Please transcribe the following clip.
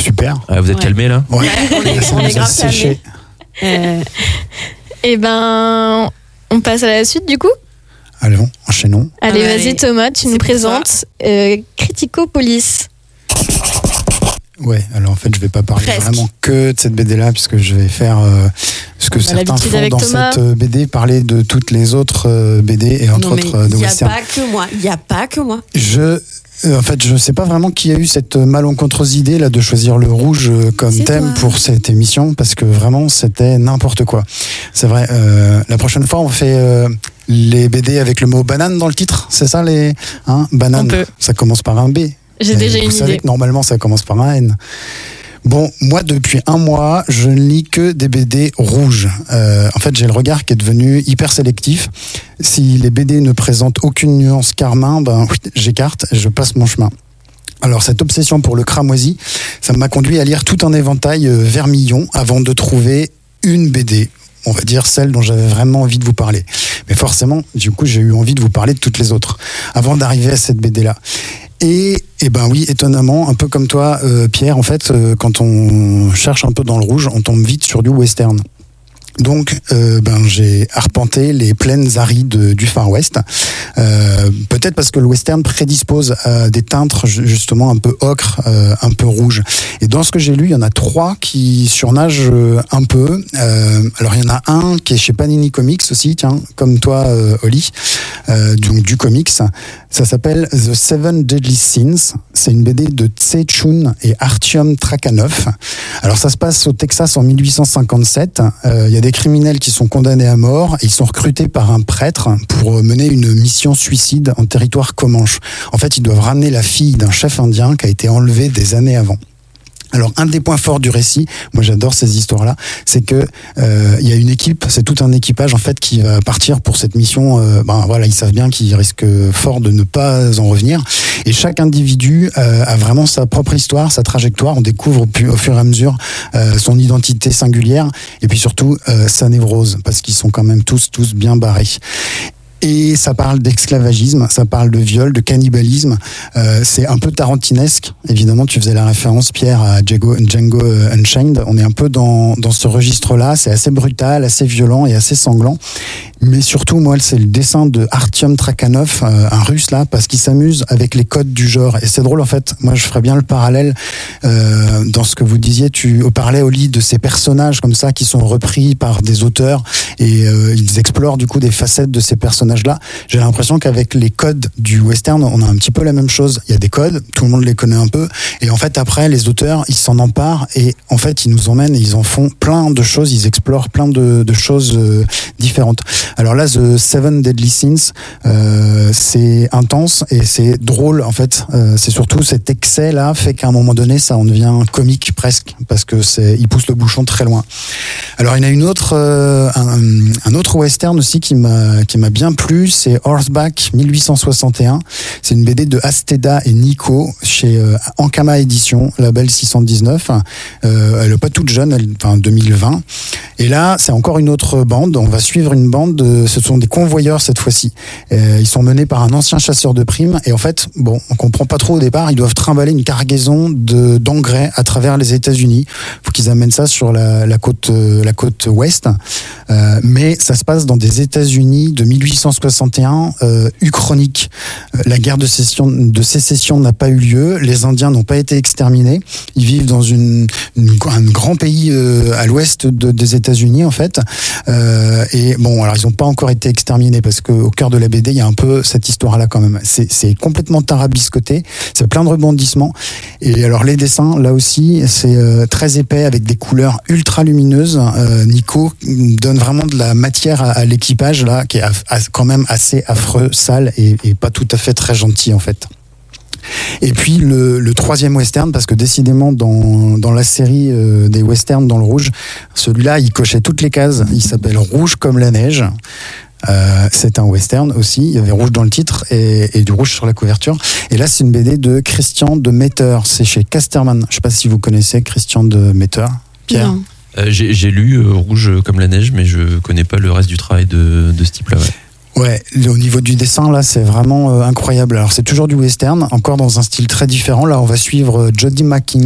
Super. Vous êtes calmés là ? Ouais, on est grave séché. Et ben, on passe à la suite du coup. Allons, enchaînons. Allez, Allez, vas-y Thomas, tu nous c'est pour présentes Criticopolis. Ouais, alors en fait, je vais pas parler Presque. vraiment que de cette BD-là, puisque je vais faire ce que On a certains l'habitude font avec dans Thomas. cette BD, parler de toutes les autres BD et entre Non, mais autres de il n'y a western. pas que moi. Il n'y a pas que moi. En fait, je sais pas vraiment qui a eu cette malencontreuse idée là de choisir le rouge comme C'est thème toi. pour cette émission, parce que vraiment c'était n'importe quoi. C'est vrai. La prochaine fois, on fait les BD avec le mot banane dans le titre. C'est ça les banane. On peut. Ça commence par un B. J'ai Et déjà vous une savez idée. que normalement ça commence par un N. Bon, moi depuis un mois, je ne lis que des BD rouges. En fait, j'ai le regard qui est devenu hyper sélectif. Si les BD ne présentent aucune nuance carmin, j'écarte et je passe mon chemin. Alors cette obsession pour le cramoisi, ça m'a conduit à lire tout un éventail vermillon avant de trouver une BD. On va dire celle dont j'avais vraiment envie de vous parler. Mais forcément, du coup, j'ai eu envie de vous parler de toutes les autres avant d'arriver à cette BD-là. Et ben oui, étonnamment, un peu comme toi, Pierre, en fait, quand on cherche un peu dans le rouge, on tombe vite sur du western. Donc, j'ai arpenté les plaines arides du Far West. Peut-être parce que le western prédispose à des teintes justement un peu ocre, un peu rouge. Et dans ce que j'ai lu, il y en a 3 qui surnagent un peu. Alors, il y en a un qui est chez Panini Comics aussi, tiens, comme toi, Oli, donc du comics. Ça s'appelle The Seven Deadly Sins. C'est une BD de Tse Chun et Artyom Trakhanov. Alors, ça se passe au Texas en 1857. Il y a des criminels qui sont condamnés à mort et ils sont recrutés par un prêtre pour mener une mission suicide en territoire comanche. En fait, ils doivent ramener la fille d'un chef indien qui a été enlevé des années avant. Alors, un des points forts du récit, moi j'adore ces histoires-là, c'est que il y a une équipe, c'est tout un équipage en fait qui va partir pour cette mission. Ils savent bien qu'ils risquent fort de ne pas en revenir. Et chaque individu a vraiment sa propre histoire, sa trajectoire. On découvre au fur et à mesure son identité singulière et puis surtout sa névrose, parce qu'ils sont quand même tous bien barrés. Et ça parle d'esclavagisme, ça parle de viol, de cannibalisme. C'est un peu tarantinesque. Évidemment, tu faisais la référence, Pierre, à Django Unchained. On est un peu dans ce registre-là. C'est assez brutal, assez violent et assez sanglant. Mais surtout, moi, c'est le dessin de Artyom Trakhanov, un russe là, parce qu'il s'amuse avec les codes du genre. Et c'est drôle, en fait. Moi, je ferais bien le parallèle dans ce que vous disiez. Tu parlais, Oli, de ces personnages comme ça qui sont repris par des auteurs et ils explorent du coup des facettes de ces personnages-là. J'ai l'impression qu'avec les codes du western, on a un petit peu la même chose. Il y a des codes, tout le monde les connaît un peu. Et en fait, après, les auteurs, ils s'en emparent et en fait, ils nous emmènent et ils en font plein de choses. Ils explorent plein de choses différentes. Alors là, The Seven Deadly Sins, c'est intense et c'est drôle en fait. C'est surtout cet excès là fait qu'à un moment donné, ça en devient comique presque parce que il pousse le bouchon très loin. Alors il y en a une autre, un autre western aussi qui m'a bien plu, c'est Horseback 1861. C'est une BD de Asteda et Nico chez Ankama Édition, label 619. Elle est pas toute jeune, 2020. Et là, c'est encore une autre bande. On va suivre une bande. Ce sont des convoyeurs cette fois-ci. Ils sont menés par un ancien chasseur de primes. Et en fait, on comprend pas trop au départ. Ils doivent trimballer une cargaison d'engrais à travers les États-Unis. Faut qu'ils amènent ça sur la côte ouest. Mais ça se passe dans des États-Unis de 1861, uchronique. La guerre de sécession n'a pas eu lieu. Les Indiens n'ont pas été exterminés. Ils vivent dans un grand pays à l'ouest des États-Unis en fait. Alors ils n'ont pas encore été exterminés parce qu'au cœur de la BD, il y a un peu cette histoire-là quand même. C'est complètement tarabiscoté, c'est plein de rebondissements. Et alors les dessins, là aussi, c'est très épais avec des couleurs ultra lumineuses. Nico donne vraiment de la matière à l'équipage là, qui est quand même assez affreux, sale et pas tout à fait très gentil en fait. Et puis le troisième western, parce que décidément dans la série des westerns dans le rouge, celui-là il cochait toutes les cases. Il s'appelle Rouge comme la neige. C'est un western aussi. Il y avait rouge dans le titre et du rouge sur la couverture. Et là c'est une BD de Christian de Metter. C'est chez Casterman. Je ne sais pas si vous connaissez Christian de Metter. Pierre. Non. J'ai lu Rouge comme la neige, mais je connais pas le reste du travail de ce type-là. Ouais, au niveau du dessin, là, c'est vraiment incroyable. Alors, c'est toujours du western, encore dans un style très différent. Là, on va suivre Jody McKinley.